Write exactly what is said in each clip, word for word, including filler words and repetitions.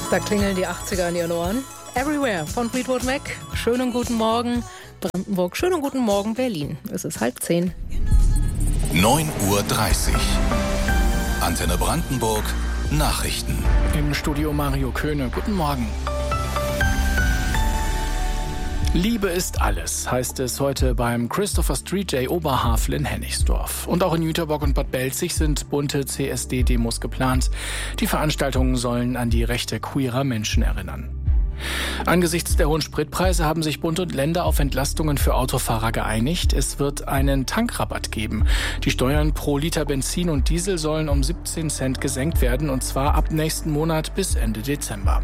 Da klingeln die achtziger in ihren Ohren. Everywhere von Fleetwood Mac. Schönen guten Morgen Brandenburg, schönen guten Morgen Berlin. Es ist halb zehn. neun Uhr dreißig. Antenne Brandenburg, Nachrichten. Im Studio Mario Köhne. Guten Morgen. Liebe ist alles, heißt es heute beim Christopher Street Day Oberhavel in Hennigsdorf. Und auch in Jüterbock und Bad Belzig sind bunte C S D-Demos geplant. Die Veranstaltungen sollen an die Rechte queerer Menschen erinnern. Angesichts der hohen Spritpreise haben sich Bund und Länder auf Entlastungen für Autofahrer geeinigt. Es wird einen Tankrabatt geben. Die Steuern pro Liter Benzin und Diesel sollen um siebzehn Cent gesenkt werden, und zwar ab nächsten Monat bis Ende Dezember.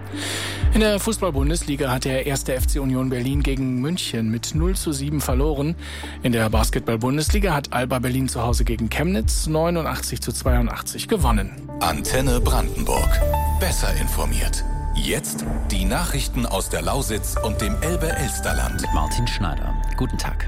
In der Fußball-Bundesliga hat der erste F C Union Berlin gegen München mit null zu sieben verloren. In der Basketball-Bundesliga hat Alba Berlin zu Hause gegen Chemnitz neunundachtzig zu zweiundachtzig gewonnen. Antenne Brandenburg. Besser informiert. Jetzt die Nachrichten aus der Lausitz und dem Elbe-Elsterland. Martin Schneider. Guten Tag.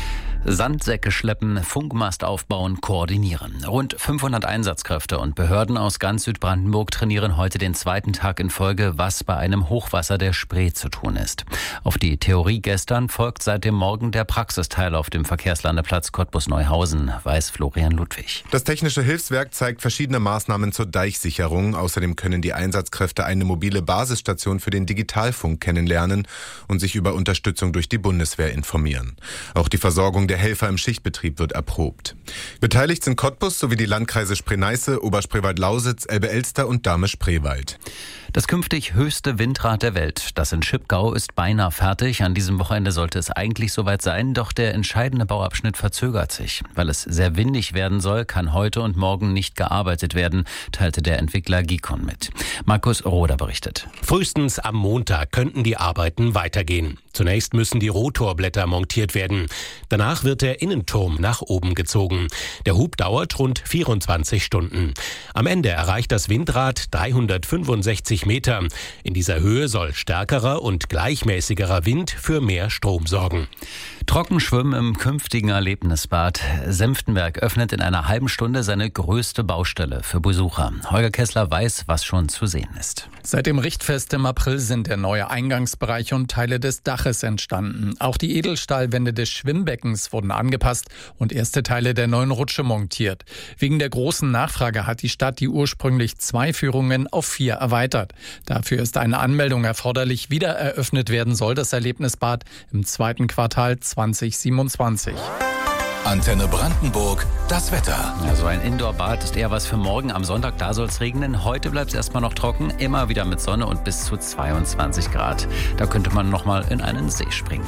Sandsäcke schleppen, Funkmast aufbauen, koordinieren. Rund fünfhundert Einsatzkräfte und Behörden aus ganz Südbrandenburg trainieren heute den zweiten Tag in Folge, was bei einem Hochwasser der Spree zu tun ist. Auf die Theorie gestern folgt seit dem Morgen der Praxisteil auf dem Verkehrslandeplatz Cottbus-Neuhausen, weiß Florian Ludwig. Das Technische Hilfswerk zeigt verschiedene Maßnahmen zur Deichsicherung. Außerdem können die Einsatzkräfte eine mobile Basisstation für den Digitalfunk kennenlernen und sich über Unterstützung durch die Bundeswehr informieren. Auch die Versorgung der Helfer im Schichtbetrieb wird erprobt. Beteiligt sind Cottbus sowie die Landkreise Spree-Neiße, Oberspreewald-Lausitz, Elbe-Elster und Dahme-Spreewald. Das künftig höchste Windrad der Welt, das in Schipgau, ist beinahe fertig. An diesem Wochenende sollte es eigentlich soweit sein, doch der entscheidende Bauabschnitt verzögert sich. Weil es sehr windig werden soll, kann heute und morgen nicht gearbeitet werden, teilte der Entwickler Gicon mit. Markus Roder berichtet. Frühestens am Montag könnten die Arbeiten weitergehen. Zunächst müssen die Rotorblätter montiert werden. Danach wird der Innenturm nach oben gezogen. Der Hub dauert rund vierundzwanzig Stunden. Am Ende erreicht das Windrad dreihundertfünfundsechzig Meter. In dieser Höhe soll stärkerer und gleichmäßigerer Wind für mehr Strom sorgen. Trockenschwimmen im künftigen Erlebnisbad. Senftenberg öffnet in einer halben Stunde seine größte Baustelle für Besucher. Holger Kessler weiß, was schon zu sehen ist. Seit dem Richtfest im April sind der neue Eingangsbereich und Teile des Daches entstanden. Auch die Edelstahlwände des Schwimmbeckens wurden angepasst und erste Teile der neuen Rutsche montiert. Wegen der großen Nachfrage hat die Stadt die ursprünglich zwei Führungen auf vier erweitert. Dafür ist eine Anmeldung erforderlich. Wieder eröffnet werden soll das Erlebnisbad im zweiten Quartal zwanzig siebenundzwanzig. Antenne Brandenburg, das Wetter. Ja, so ein Indoor-Bad ist eher was für morgen. Am Sonntag, da soll es regnen. Heute bleibt es erstmal noch trocken, immer wieder mit Sonne und bis zu zweiundzwanzig Grad. Da könnte man noch mal in einen See springen.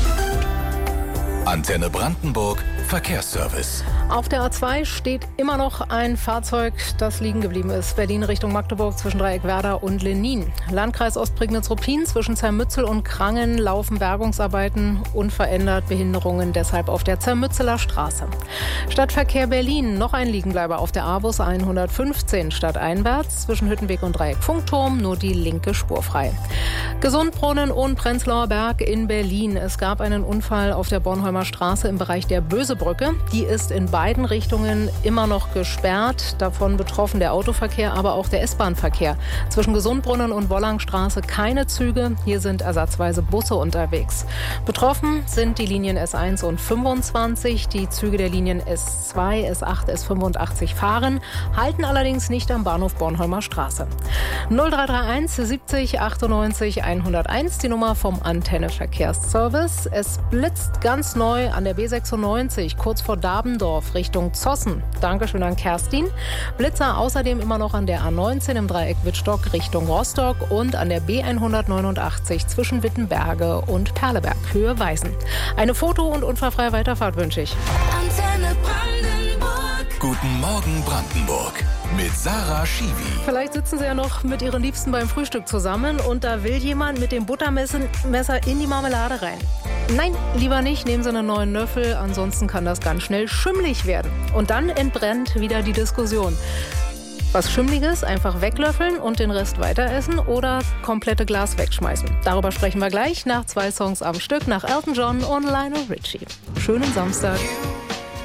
Antenne Brandenburg, Verkehrsservice. Auf der A zwei steht immer noch ein Fahrzeug, das liegen geblieben ist. Berlin Richtung Magdeburg zwischen Dreieckwerder und Lenin. Landkreis Ostprignitz-Ruppin zwischen Zermützel und Krangen laufen Bergungsarbeiten, unverändert Behinderungen deshalb auf der Zermützeler Straße. Stadtverkehr Berlin, noch ein Liegenbleiber auf der A-Bus hundertfünfzehn stadteinwärts zwischen Hüttenweg und Dreieck-Funkturm, nur die linke Spur frei. Gesundbrunnen und Prenzlauer Berg in Berlin. Es gab einen Unfall auf der Bornholmer Straße im Bereich der Bösebrücke. Die ist in beiden Richtungen immer noch gesperrt. Davon betroffen der Autoverkehr, aber auch der S-Bahn-Verkehr. Zwischen Gesundbrunnen und Wollangstraße keine Züge. Hier sind ersatzweise Busse unterwegs. Betroffen sind die Linien S eins und fünfundzwanzig. Die Züge der Linien S zwei, S acht, S fünfundachtzig fahren, halten allerdings nicht am Bahnhof Bornholmer Straße. null drei drei eins siebzig achtundneunzig hunderteins, die Nummer vom Antenne Verkehrsservice. Es blitzt ganz neu an der B sechsundneunzig, kurz vor Dabendorf Richtung Zossen. Dankeschön an Kerstin. Blitzer außerdem immer noch an der A neunzehn im Dreieck Wittstock Richtung Rostock und an der B hundertneunundachtzig zwischen Wittenberge und Perleberg, Höhe Weißen. Eine Foto- und unfallfreie Weiterfahrt wünsche ich. Antenne Brandenburg. Guten Morgen Brandenburg. Mit Sarah Schiwi. Vielleicht sitzen Sie ja noch mit Ihren Liebsten beim Frühstück zusammen und da will jemand mit dem Buttermesser in die Marmelade rein. Nein, lieber nicht, nehmen Sie einen neuen Löffel, ansonsten kann das ganz schnell schimmlig werden. Und dann entbrennt wieder die Diskussion. Was Schimmliges einfach weglöffeln und den Rest weiter essen oder komplette Glas wegschmeißen? Darüber sprechen wir gleich nach zwei Songs am Stück, nach Elton John und Lionel Richie. Schönen Samstag.